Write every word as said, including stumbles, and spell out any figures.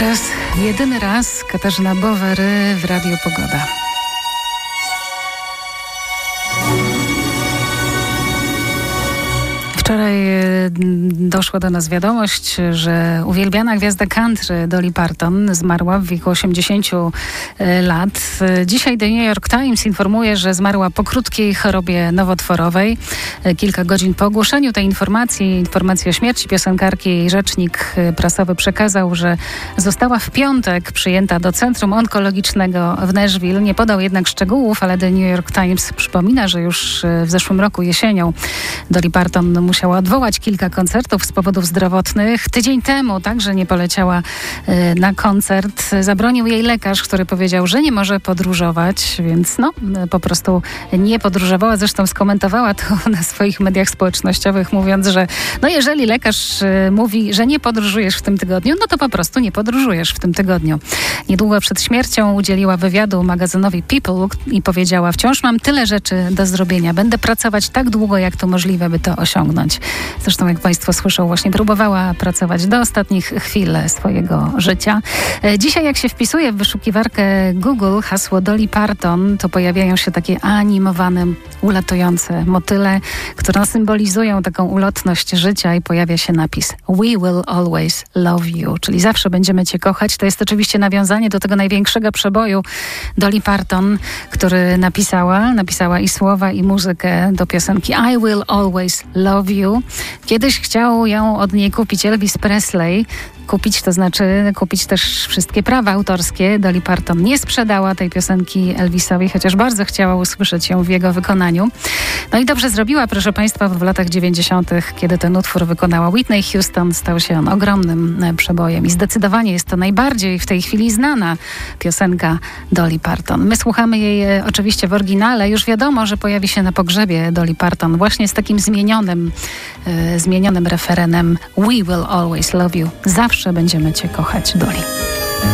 Teraz jedyny raz Katarzyna Bowery w Radiu Pogoda. Wczoraj doszła do nas wiadomość, że uwielbiana gwiazda country Dolly Parton zmarła w wieku osiemdziesięciu lat. Dzisiaj The New York Times informuje, że zmarła po krótkiej chorobie nowotworowej. Kilka godzin po ogłoszeniu tej informacji, informacji o śmierci piosenkarki, jej rzecznik prasowy przekazał, że została w piątek przyjęta do Centrum Onkologicznego w Nashville. Nie podał jednak szczegółów, ale The New York Times przypomina, że już w zeszłym roku jesienią Dolly Parton musiała odwołać kilka koncertów z powodów zdrowotnych. Tydzień temu także nie poleciała y, na koncert. Zabronił jej lekarz, który powiedział, że nie może podróżować, więc no, po prostu nie podróżowała. Zresztą skomentowała to na swoich mediach społecznościowych, mówiąc, że no jeżeli lekarz y, mówi, że nie podróżujesz w tym tygodniu, no to po prostu nie podróżujesz w tym tygodniu. Niedługo przed śmiercią udzieliła wywiadu magazynowi People i powiedziała: wciąż mam tyle rzeczy do zrobienia. Będę pracować tak długo, jak to możliwe, by to osiągnąć. Zresztą, jak Państwo słyszą, właśnie próbowała pracować do ostatnich chwil swojego życia. Dzisiaj, jak się wpisuje w wyszukiwarkę Google hasło Dolly Parton, to pojawiają się takie animowane, ulatujące motyle, które symbolizują taką ulotność życia i pojawia się napis We will always love you, czyli zawsze będziemy Cię kochać. To jest oczywiście nawiązanie do tego największego przeboju Dolly Parton, który napisała, napisała i słowa, i muzykę do piosenki I will always love you. Kiedyś chciał ją od niej kupić Elvis Presley. Kupić, to znaczy kupić też wszystkie prawa autorskie. Dolly Parton nie sprzedała tej piosenki Elvisowi, chociaż bardzo chciała usłyszeć ją w jego wykonaniu. No i dobrze zrobiła, proszę Państwa, w latach dziewięćdziesiątych, kiedy ten utwór wykonała Whitney Houston, stał się on ogromnym przebojem i zdecydowanie jest to najbardziej w tej chwili znana piosenka Dolly Parton. My słuchamy jej oczywiście w oryginale. Już wiadomo, że pojawi się na pogrzebie Dolly Parton właśnie z takim zmienionym, e, zmienionym referenem We will always love you. Zawsze będziemy Cię kochać, Dolly.